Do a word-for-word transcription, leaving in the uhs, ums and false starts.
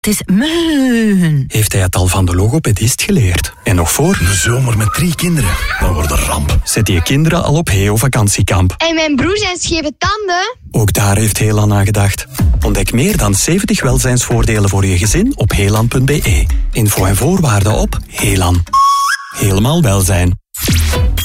Het is meun. Heeft hij het al van de logopedist geleerd? En nog voor? Een zomer met drie kinderen. Dat wordt een ramp. Zet je kinderen al op Heo vakantiekamp. En mijn broer zijn scheve tanden. Ook daar heeft Helan aan gedacht. Ontdek meer dan zeventig welzijnsvoordelen voor je gezin op helan punt be. Info en voorwaarden op Helan. Helemaal welzijn.